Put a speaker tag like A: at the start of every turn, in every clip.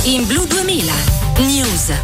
A: In Blu 2000 News.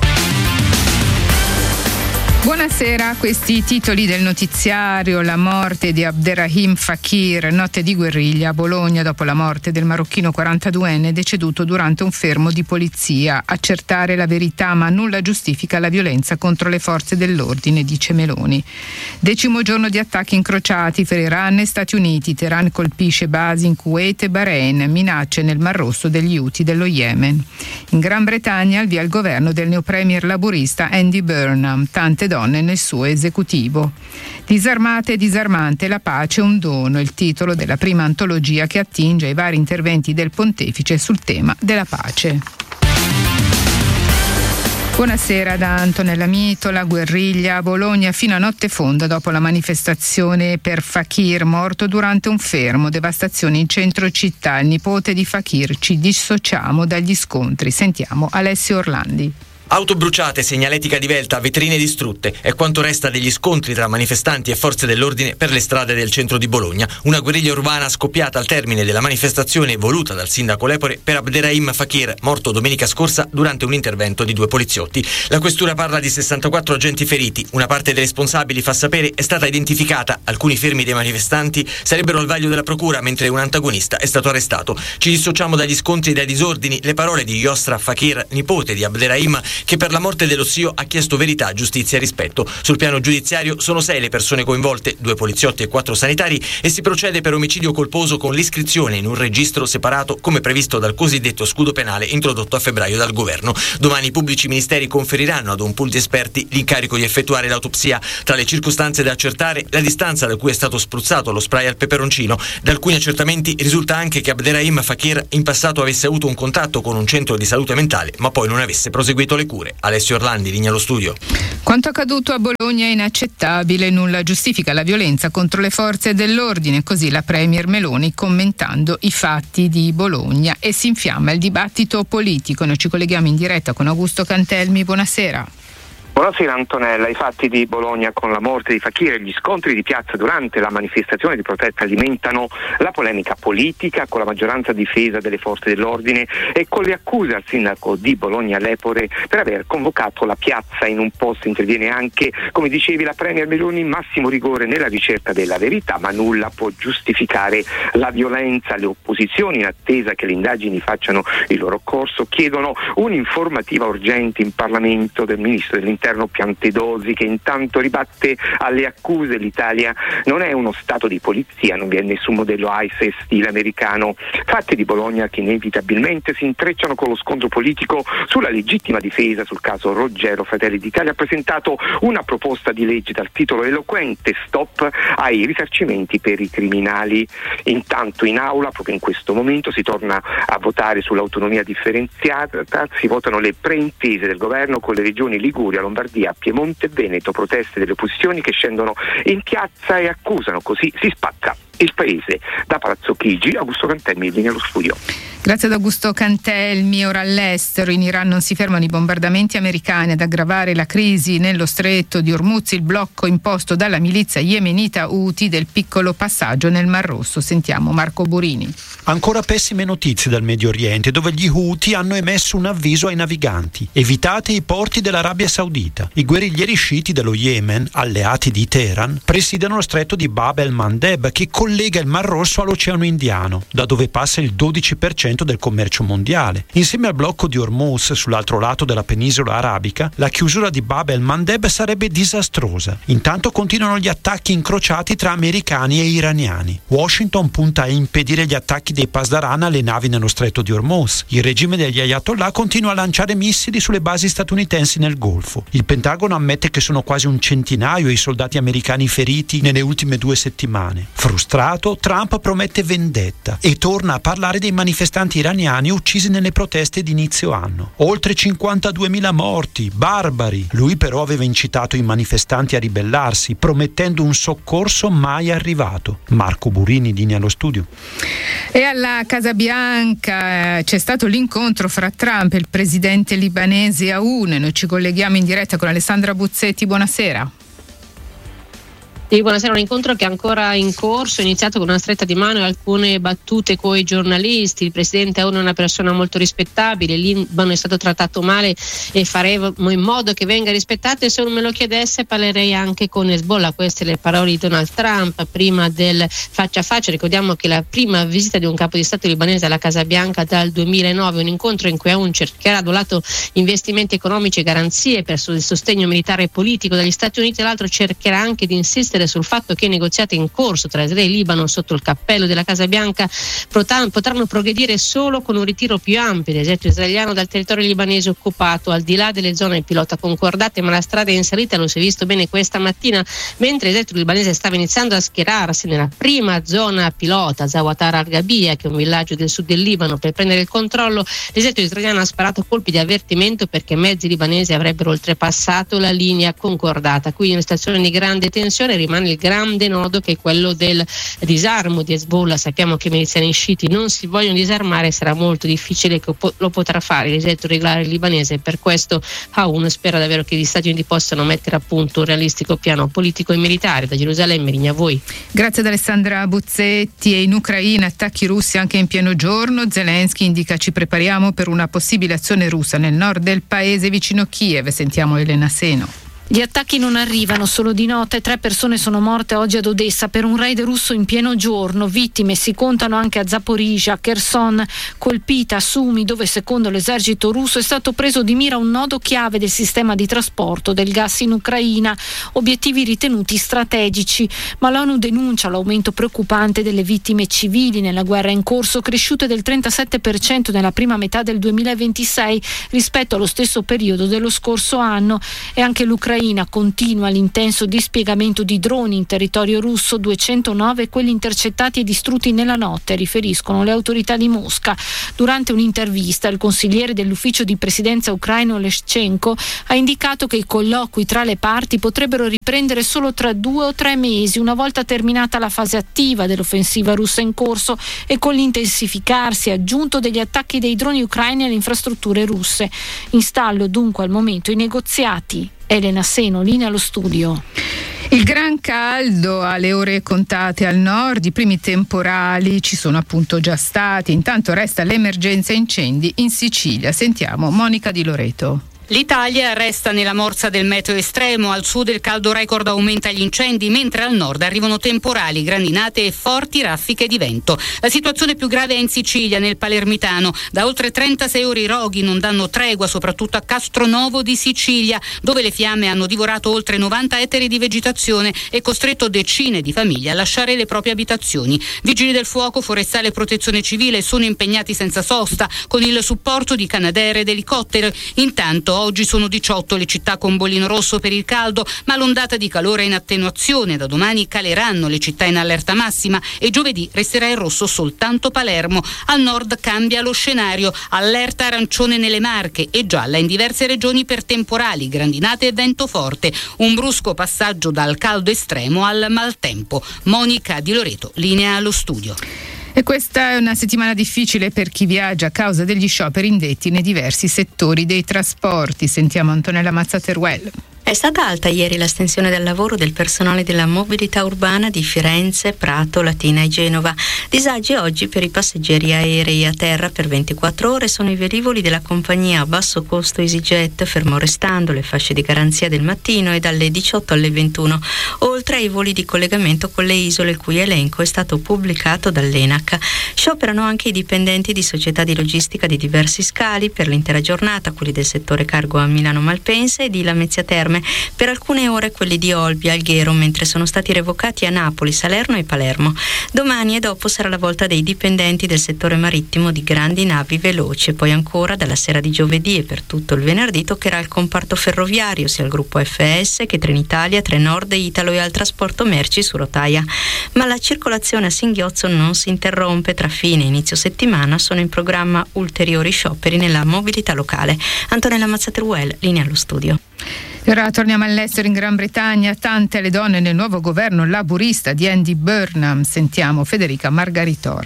B: Buonasera, questi i titoli del notiziario. La morte di Abderrahim Fakir, notte di guerriglia a Bologna dopo la morte del marocchino 42enne deceduto durante un fermo di polizia. Accertare la verità, ma nulla giustifica la violenza contro le forze dell'ordine, dice Meloni. 10° giorno di attacchi incrociati fra Iran e Stati Uniti. Teheran colpisce basi in Kuwait e Bahrain, minacce nel Mar Rosso degli Houthi dello Yemen. In Gran Bretagna il via al governo del neopremier laburista Andy Burnham, tante donne nel suo esecutivo. Disarmate e disarmante, la pace è un dono, il titolo della prima antologia che attinge ai vari interventi del pontefice sul tema della pace. Buonasera da Antonella Mito. La guerriglia a Bologna fino a notte fonda dopo la manifestazione per Fakir, morto durante un fermo. Devastazione in centro città. Il nipote di Fakir: ci dissociamo dagli scontri. Sentiamo Alessio Orlandi.
C: Auto bruciate, segnaletica divelta, vetrine distrutte. È quanto resta degli scontri tra manifestanti e forze dell'ordine per le strade del centro di Bologna. Una guerriglia urbana scoppiata al termine della manifestazione voluta dal sindaco Lepore per Abderrahim Fakir, morto domenica scorsa durante un intervento di 2 poliziotti. La questura parla di 64 agenti feriti. Una parte dei responsabili, fa sapere, è stata identificata. Alcuni fermi dei manifestanti sarebbero al vaglio della procura, mentre un antagonista è stato arrestato. Ci dissociamo dagli scontri e dai disordini. Le parole di Yosra Fakir, nipote di Abderrahim, che per la morte dello zio ha chiesto verità, giustizia e rispetto. Sul piano giudiziario sono 6 le persone coinvolte, 2 poliziotti e 4 sanitari, e si procede per omicidio colposo con l'iscrizione in un registro separato come previsto dal cosiddetto scudo penale introdotto a febbraio dal governo. Domani i pubblici ministeri conferiranno ad un pool di esperti l'incarico di effettuare l'autopsia. Tra le circostanze da accertare, la distanza da cui è stato spruzzato lo spray al peperoncino. Da alcuni accertamenti risulta anche che Abderrahim Fakir in passato avesse avuto un contatto con un centro di salute mentale, ma poi non avesse proseguito le cure. Alessio Orlandi, linea allo studio.
B: Quanto accaduto a Bologna è inaccettabile, nulla giustifica la violenza contro le forze dell'ordine, così la premier Meloni commentando i fatti di Bologna, e si infiamma il dibattito politico. Noi ci colleghiamo in diretta con Augusto Cantelmi, buonasera.
D: Buonasera Antonella. I fatti di Bologna con la morte di Fakir e gli scontri di piazza durante la manifestazione di protesta alimentano la polemica politica, con la maggioranza a difesa delle forze dell'ordine e con le accuse al sindaco di Bologna Lepore per aver convocato la piazza in un posto. Interviene anche, come dicevi, la premier Meloni: massimo rigore nella ricerca della verità, ma nulla può giustificare la violenza. Le opposizioni, in attesa che le indagini facciano il loro corso, chiedono un'informativa urgente in Parlamento del ministro dell'Interno Piantedosi, che intanto ribatte alle accuse. L'Italia non è uno stato di polizia, non vi è nessun modello ISIS stile americano. Fatti di Bologna che inevitabilmente si intrecciano con lo scontro politico sulla legittima difesa. Sul caso Roggero, Fratelli d'Italia ha presentato una proposta di legge dal titolo eloquente: stop ai risarcimenti per i criminali. Intanto in aula, proprio in questo momento, si torna a votare sull'autonomia differenziata. Si votano le preintese del governo con le regioni Liguria, Lombardia, Piemonte e Veneto. Proteste delle opposizioni che scendono in piazza e accusano: così si spacca il paese. Da Palazzo Chigi, Augusto Cantelmi, linea allo studio.
B: Grazie ad Augusto Cantelmi. Ora all'estero. In Iran non si fermano i bombardamenti americani. Ad aggravare la crisi nello stretto di Hormuz il blocco imposto dalla milizia yemenita Houthi del piccolo passaggio nel Mar Rosso. Sentiamo Marco Burini.
E: Ancora pessime notizie dal Medio Oriente, dove gli Houthi hanno emesso un avviso ai naviganti: evitate i porti dell'Arabia Saudita. I guerriglieri sciiti dello Yemen, alleati di Teheran, presidiano lo stretto di Bab el-Mandeb, che collega il Mar Rosso all'Oceano Indiano, da dove passa il 12% del commercio mondiale. Insieme al blocco di Hormuz sull'altro lato della penisola arabica, la chiusura di Bab el-Mandeb sarebbe disastrosa. Intanto continuano gli attacchi incrociati tra americani e iraniani. Washington punta a impedire gli attacchi dei Pasdaran alle navi nello stretto di Hormuz. Il regime degli Ayatollah continua a lanciare missili sulle basi statunitensi nel Golfo. Il Pentagono ammette che sono quasi un centinaio i soldati americani feriti nelle ultime 2 settimane. Frustrato, Trump promette vendetta e torna a parlare dei manifestanti iraniani uccisi nelle proteste di inizio anno. Oltre 52.000 morti, barbari. Lui però aveva incitato i manifestanti a ribellarsi, promettendo un soccorso mai arrivato. Marco Burini, linea allo studio.
B: E alla Casa Bianca c'è stato l'incontro fra Trump e il presidente libanese Aoun. Noi ci colleghiamo in diretta con Alessandra Buzzetti. Buonasera.
F: Buonasera, un incontro che è ancora in corso, è iniziato con una stretta di mano e alcune battute coi giornalisti. Il presidente Aoun è una persona molto rispettabile, Libano è stato trattato male e faremo in modo che venga rispettato, e se non me lo chiedesse parlerei anche con Hezbollah. Queste le parole di Donald Trump prima del faccia a faccia. Ricordiamo che la prima visita di un capo di Stato libanese alla Casa Bianca dal 2009, un incontro in cui Aoun cercherà da un lato investimenti economici e garanzie per il sostegno militare e politico dagli Stati Uniti, dall'altro cercherà anche di insistere sul fatto che i negoziati in corso tra Israele e Libano sotto il cappello della Casa Bianca potranno progredire solo con un ritiro più ampio dell'esercito israeliano dal territorio libanese occupato, al di là delle zone pilota concordate, ma la strada è in salita, lo si è visto bene questa mattina mentre l'esercito libanese stava iniziando a schierarsi nella prima zona pilota, Zawatar al-Gabia, che è un villaggio del sud del Libano, per prendere il controllo. L'esercito israeliano ha sparato colpi di avvertimento perché mezzi libanesi avrebbero oltrepassato la linea concordata. Quindi una situazione di grande tensione. Rimane il grande nodo che è quello del disarmo di Hezbollah. Sappiamo che i miliziani sciiti non si vogliono disarmare, sarà molto difficile che lo potrà fare l'esercito regolare libanese, e per questo Aoun spera davvero che gli Stati Uniti possano mettere a punto un realistico piano politico e militare. Da Gerusalemme, linea a voi.
B: Grazie ad Alessandra Buzzetti. E in Ucraina attacchi russi anche in pieno giorno. Zelensky indica: ci prepariamo per una possibile azione russa nel nord del paese vicino Kiev. Sentiamo Elena Seno.
G: Gli attacchi non arrivano solo di notte. 3 persone sono morte oggi ad Odessa per un raid russo in pieno giorno. Vittime si contano anche a Zaporizhzhia, Kherson, colpita Sumi, dove secondo l'esercito russo è stato preso di mira un nodo chiave del sistema di trasporto del gas in Ucraina, obiettivi ritenuti strategici. Ma l'ONU denuncia l'aumento preoccupante delle vittime civili nella guerra in corso, cresciute del 37% nella prima metà del 2026 rispetto allo stesso periodo dello scorso anno. E anche l'Ucraina continua l'intenso dispiegamento di droni in territorio russo, 209 quelli intercettati e distrutti nella notte, riferiscono le autorità di Mosca. Durante un'intervista il consigliere dell'ufficio di presidenza ucraino Leshchenko ha indicato che i colloqui tra le parti potrebbero riprendere solo tra 2 o 3 mesi, una volta terminata la fase attiva dell'offensiva russa in corso e con l'intensificarsi aggiunto degli attacchi dei droni ucraini alle infrastrutture russe. In stallo dunque al momento i negoziati. Elena Seno, linea allo studio.
B: Il gran caldo alle ore contate al nord, i primi temporali ci sono appunto già stati. Intanto resta l'emergenza incendi in Sicilia. Sentiamo Monica Di Loreto.
H: L'Italia resta nella morsa del meteo estremo. Al sud il caldo record aumenta gli incendi, mentre al nord arrivano temporali, grandinate e forti raffiche di vento. La situazione più grave è in Sicilia, nel Palermitano. Da oltre 36 ore i roghi non danno tregua, soprattutto a Castronovo di Sicilia, dove le fiamme hanno divorato oltre 90 ettari di vegetazione e costretto decine di famiglie a lasciare le proprie abitazioni. Vigili del fuoco, forestale e protezione civile sono impegnati senza sosta, con il supporto di Canadair ed elicotteri. Intanto oggi sono 18 le città con bollino rosso per il caldo, ma l'ondata di calore è in attenuazione. Da domani caleranno le città in allerta massima e giovedì resterà in rosso soltanto Palermo. Al nord cambia lo scenario, allerta arancione nelle Marche e gialla in diverse regioni per temporali, grandinate e vento forte. Un brusco passaggio dal caldo estremo al maltempo. Monica Di Loreto, linea allo studio.
B: E questa è una settimana difficile per chi viaggia a causa degli scioperi indetti nei diversi settori dei trasporti. Sentiamo Antonella Mazzateruel.
I: È stata alta ieri l'astensione dal lavoro del personale della mobilità urbana di Firenze, Prato, Latina e Genova. Disagi oggi per i passeggeri aerei a terra per 24 ore sono i velivoli della compagnia a basso costo EasyJet, fermo restando le fasce di garanzia del mattino e dalle 18 alle 21, oltre ai voli di collegamento con le isole, il cui elenco è stato pubblicato dall'ENAC. Scioperano anche i dipendenti di società di logistica di diversi scali per l'intera giornata, quelli del settore cargo a Milano Malpensa e di Lamezia Terme. Per alcune ore quelli di Olbia, Alghero, mentre sono stati revocati a Napoli, Salerno e Palermo. Domani e dopo sarà la volta dei dipendenti del settore marittimo di grandi navi veloci. Poi ancora dalla sera di giovedì e per tutto il venerdì toccherà il comparto ferroviario, sia il gruppo FS che Trenitalia, Trenord, Italo e al trasporto merci su rotaia. Ma la circolazione a singhiozzo non si interrompe. Tra fine e inizio settimana sono in programma ulteriori scioperi nella mobilità locale. Antonella Mazzateruel, linea allo studio.
B: Ora torniamo all'estero. In Gran Bretagna, tante le donne nel nuovo governo laburista di Andy Burnham. Sentiamo Federica Margaritora.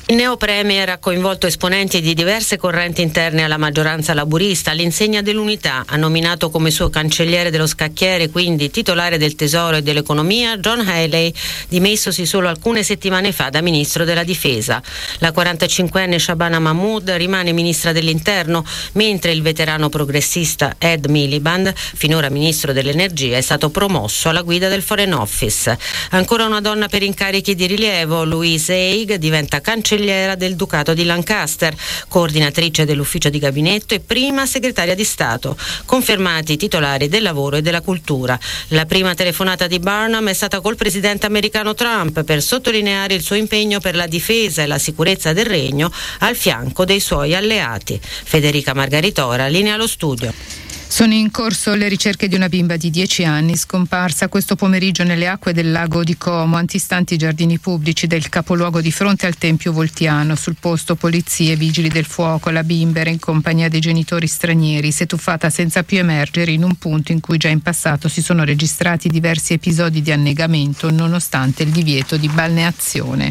J: Il neo premier ha coinvolto esponenti di diverse correnti interne alla maggioranza laburista all'insegna dell'unità. Ha nominato come suo cancelliere dello scacchiere, quindi titolare del tesoro e dell'economia, John Haley, dimessosi solo alcune settimane fa da ministro della difesa. La 45enne Shabana Mahmood rimane ministra dell'interno, mentre il veterano progressista Ed Miliband, finora ministro dell'energia, è stato promosso alla guida del Foreign Office. Ancora una donna per incarichi di rilievo, Louise Haig diventa cancelliera del Ducato di Lancaster, coordinatrice dell'ufficio di gabinetto e prima segretaria di Stato, confermati i titolari del lavoro e della cultura. La prima telefonata di Barnum è stata col presidente americano Trump per sottolineare il suo impegno per la difesa e la sicurezza del regno al fianco dei suoi alleati. Federica Margaritora, linea allo studio.
B: Sono in corso le ricerche di una bimba di 10 anni scomparsa questo pomeriggio nelle acque del lago di Como, antistanti i giardini pubblici del capoluogo di fronte al Tempio Voltiano. Sul posto polizie e vigili del fuoco. La bimba era in compagnia dei genitori stranieri, si è tuffata senza più emergere in un punto in cui già in passato si sono registrati diversi episodi di annegamento nonostante il divieto di balneazione.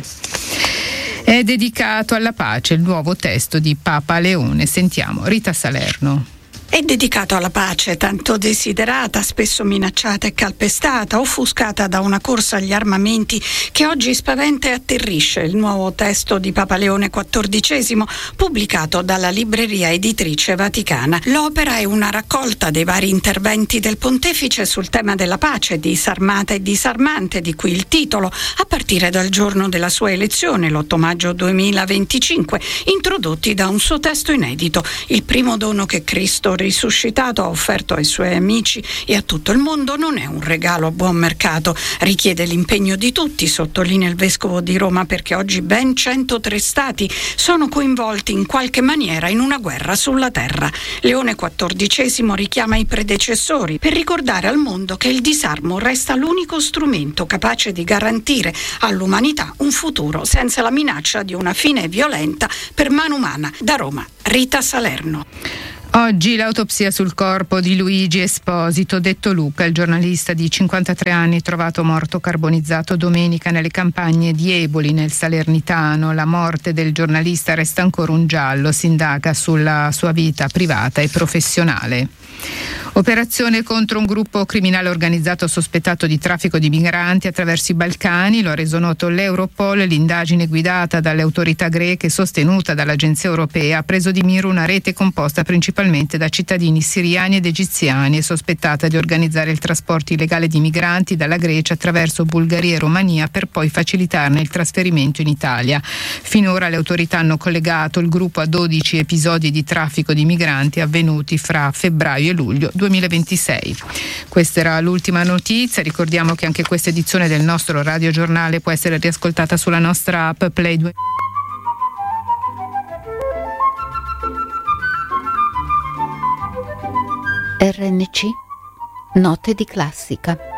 B: È dedicato alla pace il nuovo testo di Papa Leone. Sentiamo Rita Salerno.
K: È dedicato alla pace, tanto desiderata, spesso minacciata e calpestata, offuscata da una corsa agli armamenti che oggi spaventa e atterrisce il nuovo testo di Papa Leone XIV, pubblicato dalla libreria editrice Vaticana. L'opera è una raccolta dei vari interventi del pontefice sul tema della pace, disarmata e disarmante, di cui il titolo, a partire dal giorno della sua elezione, l'8 maggio 2025, introdotti da un suo testo inedito, il primo dono che Cristo risuscitato ha offerto ai suoi amici e a tutto il mondo. Non è un regalo a buon mercato, richiede l'impegno di tutti, sottolinea il vescovo di Roma, perché oggi ben 103 stati sono coinvolti in qualche maniera in una guerra sulla terra. Leone XIV richiama i predecessori per ricordare al mondo che il disarmo resta l'unico strumento capace di garantire all'umanità un futuro senza la minaccia di una fine violenta per mano umana. Da Roma, Rita Salerno.
B: Oggi l'autopsia sul corpo di Luigi Esposito, detto Luca, il giornalista di 53 anni trovato morto carbonizzato domenica nelle campagne di Eboli nel Salernitano. La morte del giornalista resta ancora un giallo, si indaga sulla sua vita privata e professionale. Operazione contro un gruppo criminale organizzato sospettato di traffico di migranti attraverso i Balcani, lo ha reso noto l'Europol. L'indagine guidata dalle autorità greche e sostenuta dall'Agenzia Europea ha preso di mira una rete composta principalmente da cittadini siriani ed egiziani e sospettata di organizzare il trasporto illegale di migranti dalla Grecia attraverso Bulgaria e Romania per poi facilitarne il trasferimento in Italia. Finora le autorità hanno collegato il gruppo a 12 episodi di traffico di migranti avvenuti fra febbraio e luglio 2026. Questa era l'ultima notizia. Ricordiamo che anche questa edizione del nostro radiogiornale può essere riascoltata sulla nostra app Play 2.
L: RNC Note di classica.